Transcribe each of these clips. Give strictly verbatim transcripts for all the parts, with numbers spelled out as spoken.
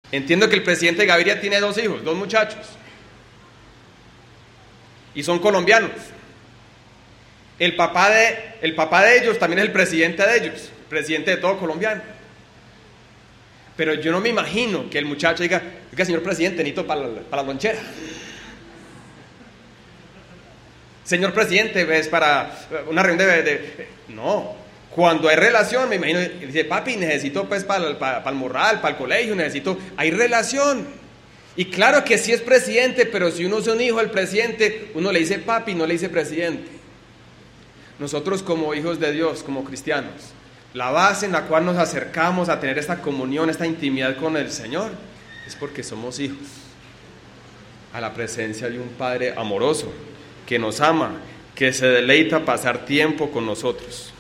Entiendo que el presidente Gaviria tiene dos hijos, dos muchachos, y son colombianos. El papá de, el papá de ellos también es el presidente de ellos, el presidente de todo colombiano. Pero yo no me imagino que el muchacho diga, oiga, señor presidente, necesito para la, para la lonchera. Señor presidente, es para una reunión de, de... No, cuando hay relación, me imagino, dice, papi, necesito pues para, para, para el morral, para el colegio, necesito... Hay relación. Y claro que sí es presidente, pero si uno es un hijo del presidente, uno le dice papi, no le dice presidente. Nosotros como hijos de Dios, como cristianos, la base en la cual nos acercamos a tener esta comunión, esta intimidad con el Señor, es porque somos hijos a la presencia de un Padre amoroso, que nos ama, que se deleita pasar tiempo con nosotros.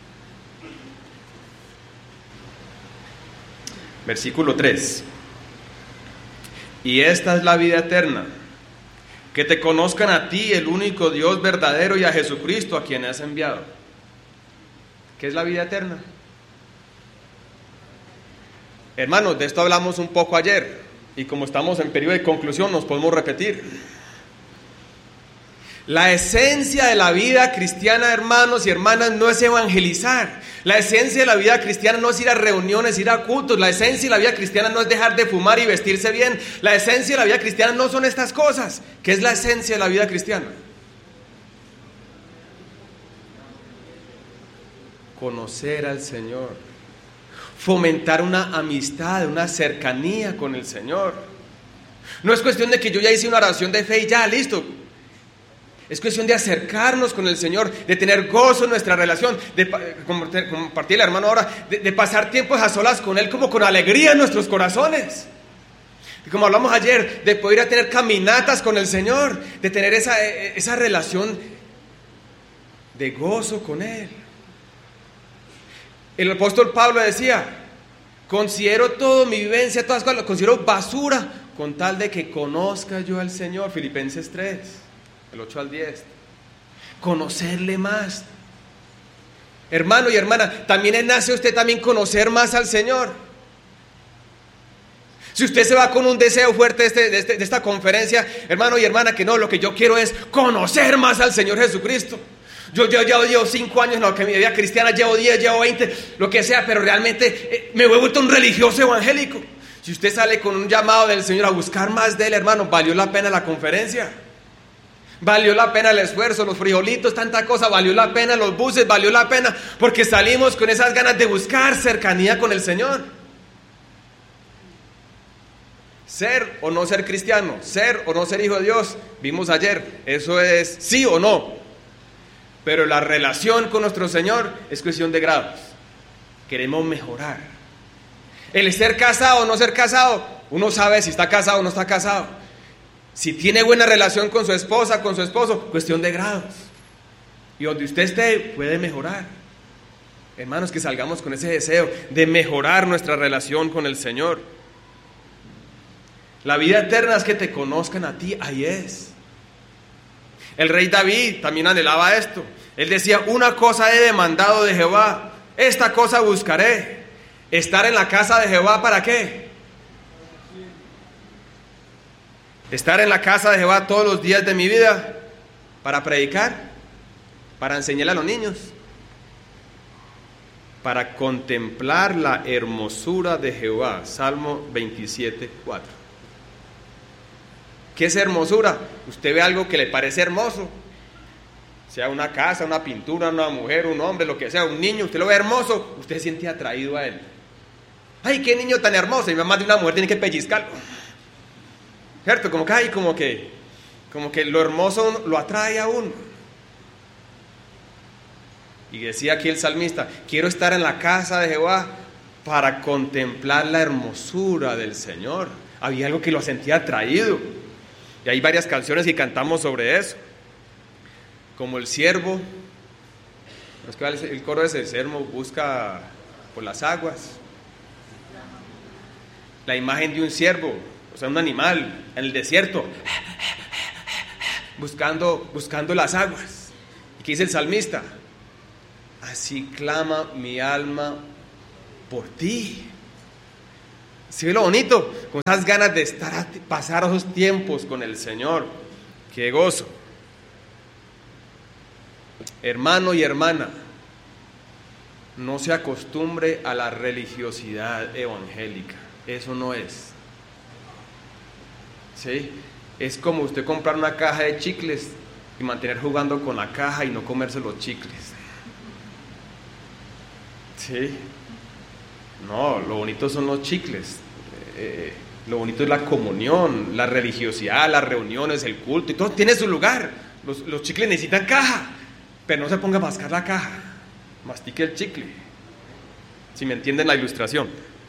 Versículo tres. Y esta es la vida eterna, que te conozcan a ti, el único Dios verdadero, y a Jesucristo, a quien has enviado. ¿Qué es la vida eterna? Hermanos, de esto hablamos un poco ayer, y como estamos en periodo de conclusión, nos podemos repetir. La esencia de la vida cristiana, hermanos y hermanas, no es evangelizar. La esencia de la vida cristiana no es ir a reuniones, ir a cultos. La esencia de la vida cristiana no es dejar de fumar y vestirse bien. La esencia de la vida cristiana no son estas cosas. ¿Qué es la esencia de la vida cristiana? Conocer al Señor, fomentar una amistad, una cercanía con el Señor. No es cuestión de que yo ya hice una oración de fe y ya, listo. Es cuestión de acercarnos con el Señor, de tener gozo en nuestra relación, de compartir el hermano ahora, de, de pasar tiempos a solas con Él, como con alegría en nuestros corazones. Y como hablamos ayer, de poder ir a tener caminatas con el Señor, de tener esa, esa relación de gozo con Él. El apóstol Pablo decía, considero todo mi vivencia, todas las cosas, lo considero basura, con tal de que conozca yo al Señor. Filipenses tres. El ocho al diez. Conocerle más. Hermano y hermana, también nace usted también conocer más al Señor. Si usted se va con un deseo fuerte de, este, de, este, de esta conferencia, hermano y hermana, que no, lo que yo quiero es conocer más al Señor Jesucristo. Yo, yo, yo llevo cinco años en lo que mi vida cristiana, llevo diez, llevo veinte, lo que sea, pero realmente eh, me he vuelto un religioso evangélico. Si usted sale con un llamado del Señor a buscar más de Él, hermano, valió la pena la conferencia. Valió la pena el esfuerzo, los frijolitos, tanta cosa, valió la pena los buses, valió la pena, porque salimos con esas ganas de buscar cercanía con el Señor. Ser o no ser cristiano, ser o no ser hijo de Dios, vimos ayer, eso es sí o no. Pero la relación con nuestro Señor es cuestión de grados. Queremos mejorar. El ser casado o no ser casado, uno sabe si está casado o no está casado. Si tiene buena relación con su esposa, con su esposo, cuestión de grados. Y donde usted esté, puede mejorar. Hermanos, que salgamos con ese deseo de mejorar nuestra relación con el Señor. La vida eterna es que te conozcan a ti, ahí es. El rey David también anhelaba esto. Él decía, una cosa he demandado de Jehová, esta cosa buscaré. Estar en la casa de Jehová, ¿para qué? Estar en la casa de Jehová todos los días de mi vida, para predicar, para enseñarle a los niños, para contemplar la hermosura de Jehová. Salmo veintisiete, cuatro. ¿Qué es hermosura? Usted ve algo que le parece hermoso, sea una casa, una pintura, una mujer, un hombre, lo que sea, un niño, usted lo ve hermoso, usted se siente atraído a él. Ay, qué niño tan hermoso, y más de una mujer tiene que pellizcarlo. ¿Cierto? Como que, ay, como que, como que lo hermoso lo atrae a uno. Y decía aquí el salmista, quiero estar en la casa de Jehová para contemplar la hermosura del Señor. Había algo que lo sentía atraído. Y hay varias canciones que cantamos sobre eso. Como el siervo, el coro es el siervo busca por las aguas. La imagen de un siervo, o sea, un animal en el desierto, buscando, buscando las aguas. ¿Y qué dice el salmista? Así clama mi alma por ti. ¿Sí ve lo bonito? Con esas ganas de estar a pasar esos tiempos con el Señor. ¡Qué gozo! Hermano y hermana, no se acostumbre a la religiosidad evangélica. Eso no es. ¿Sí? Es como usted comprar una caja de chicles y mantener jugando con la caja y no comerse los chicles. ¿Sí? No, lo bonito son los chicles. Eh, lo bonito es la comunión, la religiosidad, las reuniones, el culto, y todo tiene su lugar. Los, los chicles necesitan caja, pero no se ponga a mascar la caja, mastique el chicle. Si me entienden la ilustración.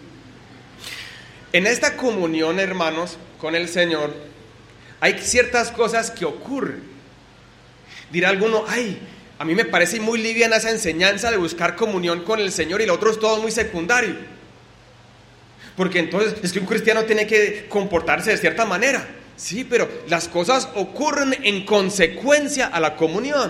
En esta comunión, hermanos, con el Señor, hay ciertas cosas que ocurren. Dirá alguno, ay, a mí me parece muy liviana esa enseñanza de buscar comunión con el Señor y lo otro es todo muy secundario. Porque entonces es que un cristiano tiene que comportarse de cierta manera. Sí, pero las cosas ocurren en consecuencia a la comunión.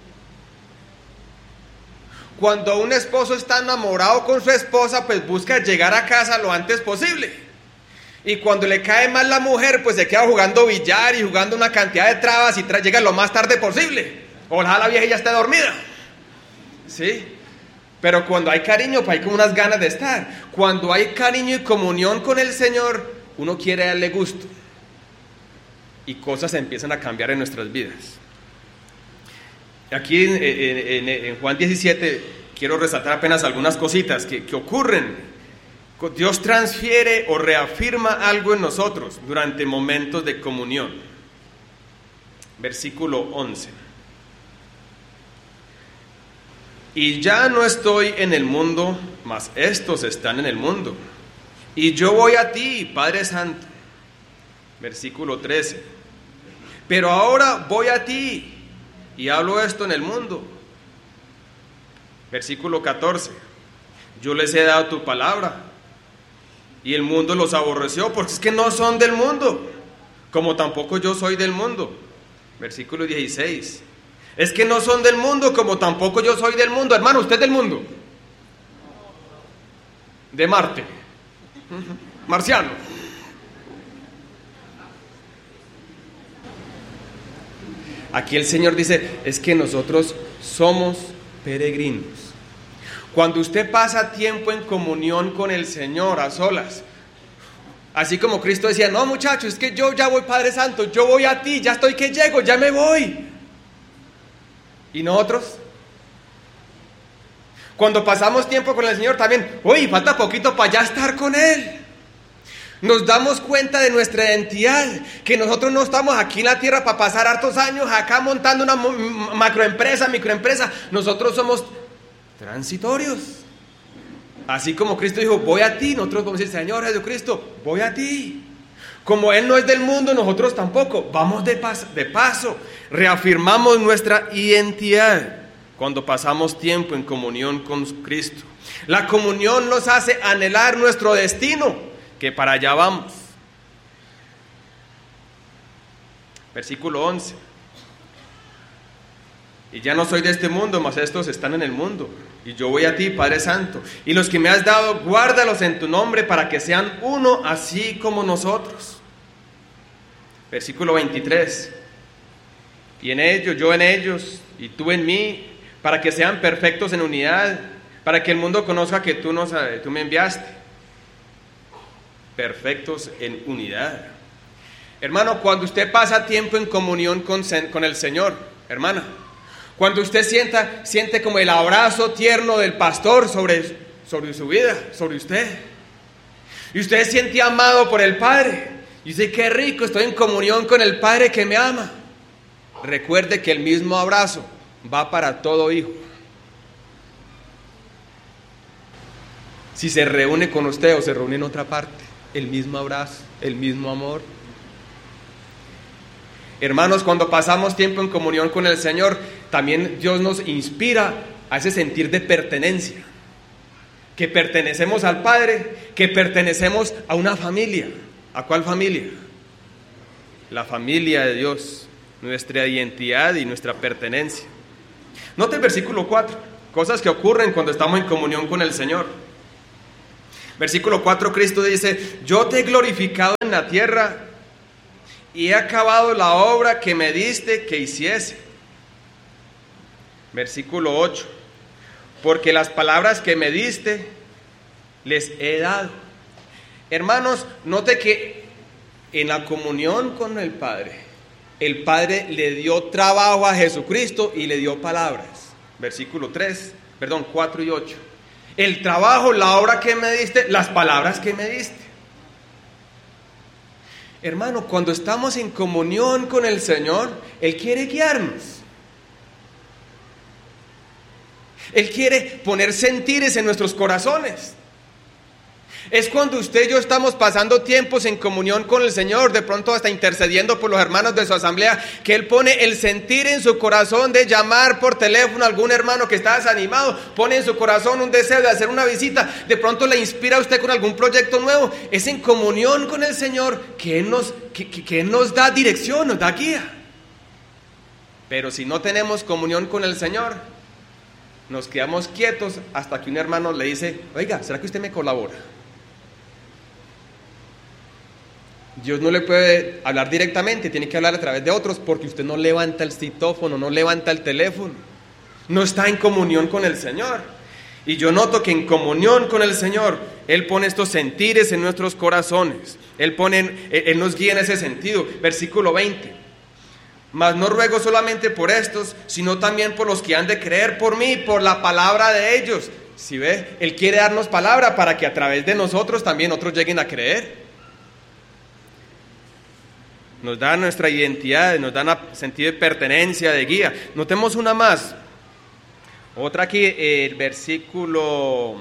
Cuando un esposo está enamorado con su esposa, pues busca llegar a casa lo antes posible. Y cuando le cae mal la mujer, pues se queda jugando billar y jugando una cantidad de trabas y tra- llega lo más tarde posible. Ojalá la vieja ya esté dormida. ¿Sí? Pero cuando hay cariño, pues hay como unas ganas de estar. Cuando hay cariño y comunión con el Señor, uno quiere darle gusto. Y cosas empiezan a cambiar en nuestras vidas. Aquí en, en, en, en Juan diecisiete quiero resaltar apenas algunas cositas que, que ocurren. Dios transfiere o reafirma algo en nosotros durante momentos de comunión. Versículo once. Y ya no estoy en el mundo, mas estos están en el mundo. Y yo voy a ti, Padre Santo. Versículo trece. Pero ahora voy a ti y hablo esto en el mundo. Versículo catorce. Yo les he dado tu palabra y el mundo los aborreció porque es que no son del mundo, como tampoco yo soy del mundo. Versículo dieciséis. Es que no son del mundo, como tampoco yo soy del mundo. Hermano, ¿usted es del mundo? De Marte. Marciano. Aquí el Señor dice, es que nosotros somos peregrinos. Cuando usted pasa tiempo en comunión con el Señor a solas, así como Cristo decía, no muchachos, es que yo ya voy, Padre Santo, yo voy a ti, ya estoy que llego, ya me voy. ¿Y nosotros? Cuando pasamos tiempo con el Señor también, uy, falta poquito para ya estar con Él. Nos damos cuenta de nuestra identidad, que nosotros no estamos aquí en la tierra para pasar hartos años acá montando una macroempresa, microempresa. Nosotros somos transitorios. Así como Cristo dijo, voy a ti, nosotros vamos a decir, Señor Jesucristo, voy a ti. Como Él no es del mundo, nosotros tampoco. Vamos de paso, de paso. Reafirmamos nuestra identidad cuando pasamos tiempo en comunión con Cristo. La comunión nos hace anhelar nuestro destino, que para allá vamos. Versículo once. Y ya no soy de este mundo, mas estos están en el mundo. Y yo voy a ti, Padre Santo. Y los que me has dado, guárdalos en tu nombre para que sean uno, así como nosotros. Versículo veintitrés. Y en ellos, yo en ellos, y tú en mí, para que sean perfectos en unidad, para que el mundo conozca que tú, nos, tú me enviaste. Perfectos en unidad. Hermano, cuando usted pasa tiempo en comunión con, con el Señor, hermana, cuando usted sienta, siente como el abrazo tierno del pastor sobre, sobre su vida, sobre usted, y usted se siente amado por el Padre, y dice, qué rico, estoy en comunión con el Padre que me ama. Recuerde que el mismo abrazo va para todo hijo. Si se reúne con usted o se reúne en otra parte, el mismo abrazo, el mismo amor. Hermanos, cuando pasamos tiempo en comunión con el Señor, también Dios nos inspira a ese sentir de pertenencia, que pertenecemos al Padre, que pertenecemos a una familia. ¿A cuál familia? La familia de Dios, nuestra identidad y nuestra pertenencia. Note el versículo cuatro, cosas que ocurren cuando estamos en comunión con el Señor. Versículo cuatro, Cristo dice: yo te he glorificado en la tierra y he acabado la obra que me diste que hiciese. Versículo ocho, porque las palabras que me diste les he dado. Hermanos, note que en la comunión con el Padre, el Padre le dio trabajo a Jesucristo y le dio palabras. Versículo tres, perdón, cuatro y ocho. El trabajo, la obra que me diste, las palabras que me diste. Hermano, cuando estamos en comunión con el Señor, Él quiere guiarnos. Él quiere poner sentires en nuestros corazones. Es cuando usted y yo estamos pasando tiempos en comunión con el Señor, de pronto hasta intercediendo por los hermanos de su asamblea, que Él pone el sentir en su corazón de llamar por teléfono a algún hermano que está desanimado, pone en su corazón un deseo de hacer una visita, de pronto le inspira a usted con algún proyecto nuevo. Es en comunión con el Señor que Él nos, que, que, que Él nos da dirección, nos da guía. Pero si no tenemos comunión con el Señor, nos quedamos quietos hasta que un hermano le dice: oiga, ¿será que usted me colabora? Dios no le puede hablar directamente, tiene que hablar a través de otros, porque usted no levanta el citófono, no levanta el teléfono, no está en comunión con el Señor. Y yo noto que en comunión con el Señor, Él pone estos sentires en nuestros corazones, Él, pone, Él nos guía en ese sentido. Versículo veinte, mas no ruego solamente por estos, sino también por los que han de creer por mí, por la palabra de ellos. Si ve, Él quiere darnos palabra para que a través de nosotros también otros lleguen a creer. Nos da nuestra identidad, nos da un sentido de pertenencia, de guía. Notemos una más. Otra aquí, el versículo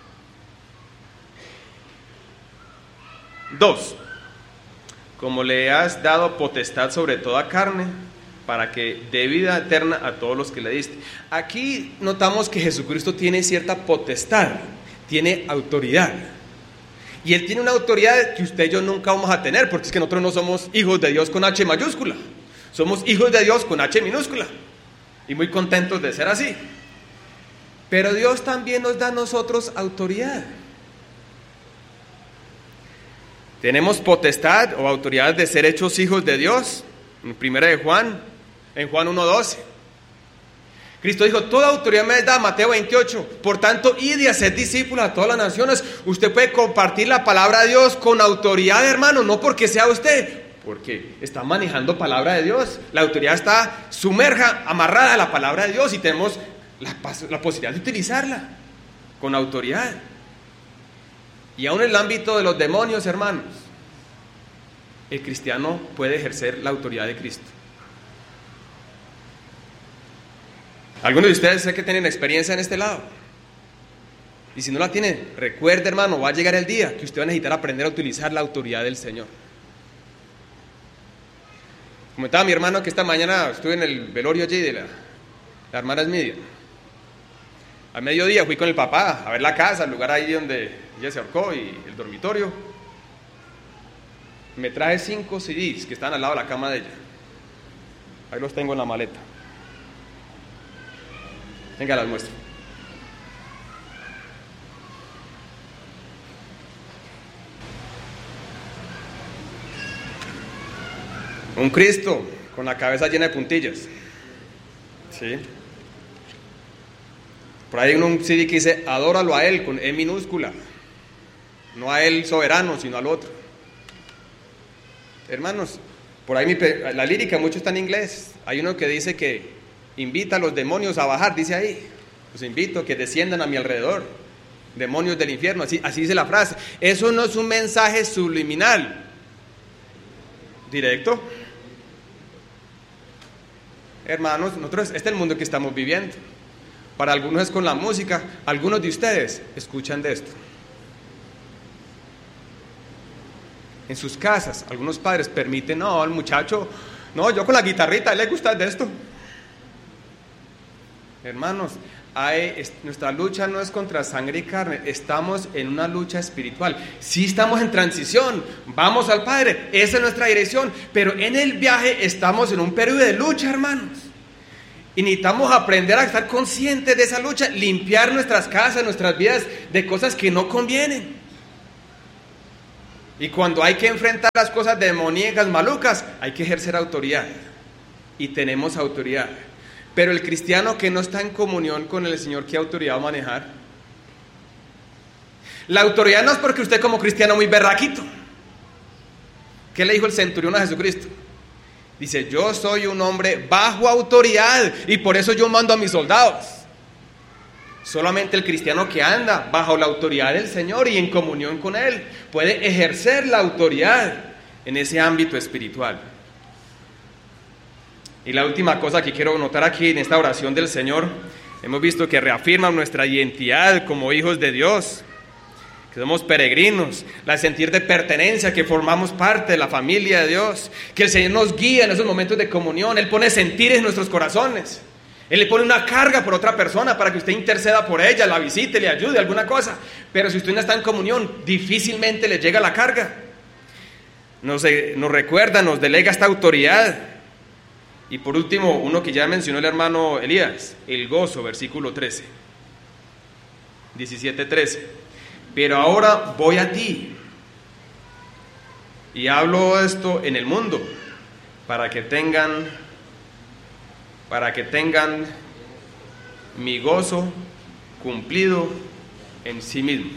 dos. Como le has dado potestad sobre toda carne, para que dé vida eterna a todos los que le diste. Aquí notamos que Jesucristo tiene cierta potestad, tiene autoridad. Y Él tiene una autoridad que usted y yo nunca vamos a tener, porque es que nosotros no somos hijos de Dios con H mayúscula, somos hijos de Dios con H minúscula, y muy contentos de ser así. Pero Dios también nos da a nosotros autoridad. Tenemos potestad o autoridad de ser hechos hijos de Dios. En primera de Juan, en Juan uno doce. Cristo dijo: toda autoridad me da, Mateo veintiocho. Por tanto, id y haced discípulos a todas las naciones. Usted puede compartir la palabra de Dios con autoridad, hermano, no porque sea usted, porque está manejando palabra de Dios. La autoridad está sumerja, amarrada a la palabra de Dios, y tenemos la, la posibilidad de utilizarla con autoridad. Y aún en el ámbito de los demonios, hermanos, el cristiano puede ejercer la autoridad de Cristo. Algunos de ustedes sé que tienen experiencia en este lado, y si no la tienen, recuerde, hermano, va a llegar el día que usted va a necesitar aprender a utilizar la autoridad del Señor. Comentaba mi hermano que esta mañana estuve en el velorio allí de la, la hermana Smidia. Al mediodía fui con el papá a ver la casa, el lugar ahí donde ella se ahorcó, y el dormitorio. Me traje cinco C Ds que están al lado de la cama de ella. Ahí los tengo en la maleta. Venga, las muestro. Un Cristo con la cabeza llena de puntillas. ¿Sí? Por ahí hay un C D que dice: adóralo a Él, con E minúscula. No a Él soberano, sino al otro. Hermanos, por ahí mi, la lírica, mucho está en inglés. Hay uno que dice que invita a los demonios a bajar, dice ahí: los invito a que desciendan a mi alrededor, demonios del infierno, así, así dice la frase. Eso no es un mensaje subliminal, directo. Hermanos, nosotros, este es el mundo que estamos viviendo. Para algunos es con la música, algunos de ustedes escuchan de esto. En sus casas, algunos padres permiten: no, al muchacho, no, yo con la guitarrita, a él le gusta de esto. Hermanos, hay, es, nuestra lucha no es contra sangre y carne, estamos en una lucha espiritual. Sí, estamos en transición, vamos al Padre, esa es nuestra dirección, pero en el viaje estamos en un periodo de lucha, hermanos. Y necesitamos aprender a estar conscientes de esa lucha, limpiar nuestras casas, nuestras vidas de cosas que no convienen. Y cuando hay que enfrentar las cosas demoníacas, malucas, hay que ejercer autoridad. Y tenemos autoridad. Pero el cristiano que no está en comunión con el Señor, ¿qué autoridad va a manejar? La autoridad no es porque usted como cristiano muy berraquito. ¿Qué le dijo el centurión a Jesucristo? Dice, yo soy un hombre bajo autoridad y por eso yo mando a mis soldados. Solamente el cristiano que anda bajo la autoridad del Señor y en comunión con Él puede ejercer la autoridad en ese ámbito espiritual. Y la última cosa que quiero notar aquí en esta oración del Señor, hemos visto que reafirma nuestra identidad como hijos de Dios, que somos peregrinos, la sentir de pertenencia, que formamos parte de la familia de Dios, que el Señor nos guía en esos momentos de comunión. Él pone sentir en nuestros corazones. Él le pone una carga por otra persona para que usted interceda por ella, la visite, le ayude, alguna cosa. Pero si usted no está en comunión, difícilmente le llega la carga. Nos, nos recuerda, nos delega esta autoridad. Y por último, uno que ya mencionó el hermano Elías, el gozo, versículo trece. diecisiete trece. Pero ahora voy a ti. Y hablo esto en el mundo, para que tengan... para que tengan mi gozo cumplido en sí mismos.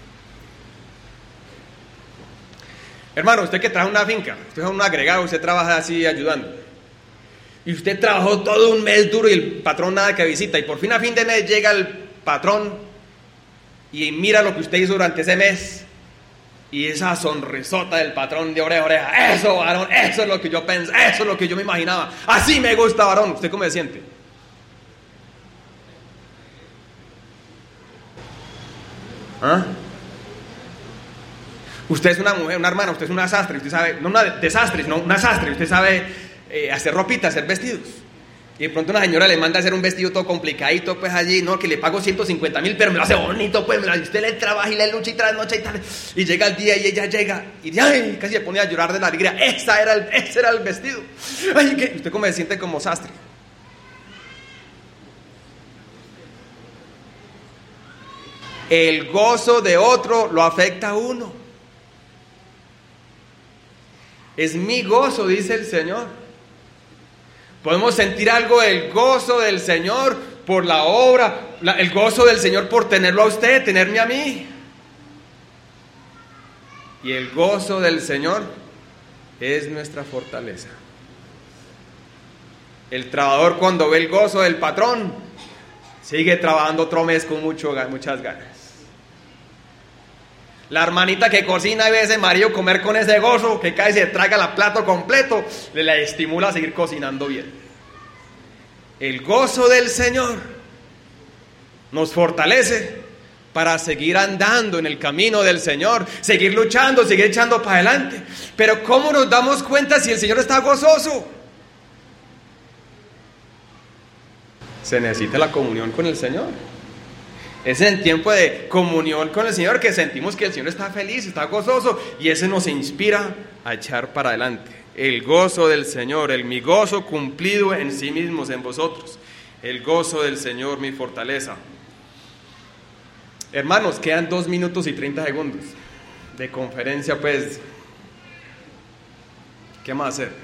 Hermano, usted que trabaja en una finca, usted es un agregado, usted trabaja así ayudando, y usted trabajó todo un mes duro y el patrón nada que visita, y por fin a fin de mes llega el patrón y mira lo que usted hizo durante ese mes, y esa sonrisota del patrón de oreja a oreja, eso varón, eso es lo que yo pensé, eso es lo que yo me imaginaba, así me gusta varón. ¿Usted cómo se siente? ¿Ah? Usted es una mujer, una hermana, usted es una sastre, usted sabe, no una desastre, no una sastre, usted sabe eh, hacer ropita, hacer vestidos. Y de pronto una señora le manda a hacer un vestido todo complicadito, pues allí, no, que le pago ciento cincuenta mil, pero me lo hace bonito, pues, y usted le trabaja y le lucha y trasnocha y tal. Y llega el día y ella llega y ay, casi se pone a llorar de la alegría. Esa era el, ese era el vestido. Ay, ¿qué? ¿Usted cómo se siente como sastre? El gozo de otro lo afecta a uno. Es mi gozo, dice el Señor. Podemos sentir algo del gozo del Señor por la obra, la, el gozo del Señor por tenerlo a usted, tenerme a mí. Y el gozo del Señor es nuestra fortaleza. El trabajador, cuando ve el gozo del patrón, sigue trabajando otro mes con mucho, muchas ganas. La hermanita que cocina y ve a ese marido comer con ese gozo, que cae y se traga el plato completo, le la estimula a seguir cocinando bien. El gozo del Señor nos fortalece para seguir andando en el camino del Señor, seguir luchando, seguir echando para adelante. Pero ¿cómo nos damos cuenta si el Señor está gozoso? Se necesita la comunión con el Señor. Es en tiempo de comunión con el Señor que sentimos que el Señor está feliz, está gozoso, y ese nos inspira a echar para adelante. El gozo del Señor, el mi gozo cumplido en sí mismos, en vosotros. El gozo del Señor, mi fortaleza. Hermanos, quedan dos minutos y treinta segundos de conferencia, pues. ¿Qué más hacer?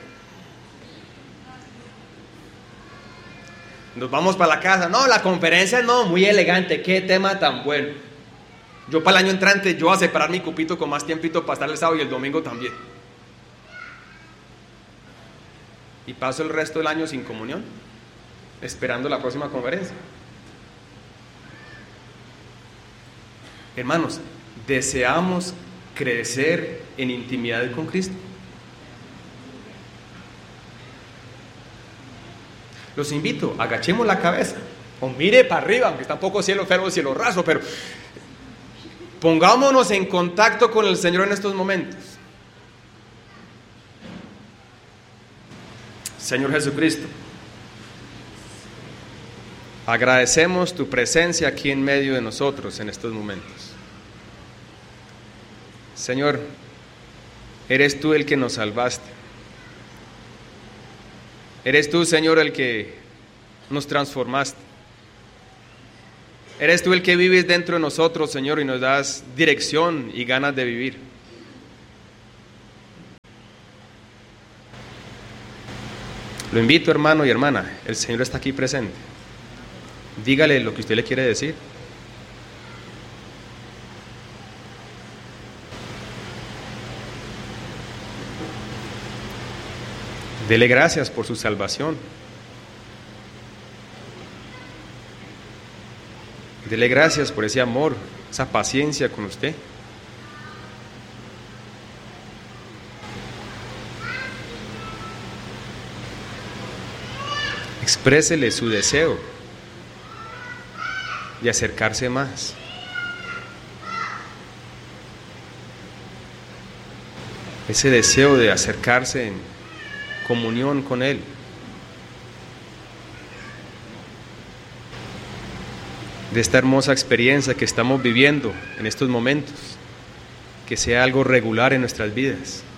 Nos vamos para la casa. No, la conferencia no, muy elegante. Qué tema tan bueno. Yo para el año entrante, yo voy a separar mi cupito con más tiempito para estar el sábado y el domingo también. Y paso el resto del año sin comunión, esperando la próxima conferencia. Hermanos, deseamos crecer en intimidad con Cristo. Los invito, agachemos la cabeza o mire para arriba, aunque está un poco cielo feo, cielo raso, pero pongámonos en contacto con el Señor en estos momentos. Señor Jesucristo, agradecemos tu presencia aquí en medio de nosotros en estos momentos. Señor, eres tú el que nos salvaste. Eres tú, Señor, el que nos transformaste. Eres tú el que vives dentro de nosotros, Señor, y nos das dirección y ganas de vivir. Lo invito, hermano y hermana, el Señor está aquí presente. Dígale lo que usted le quiere decir. Dele gracias por su salvación. Dele gracias por ese amor, esa paciencia con usted. Exprésele su deseo de acercarse más. Ese deseo de acercarse en comunión con Él. De esta hermosa experiencia que estamos viviendo en estos momentos, que sea algo regular en nuestras vidas.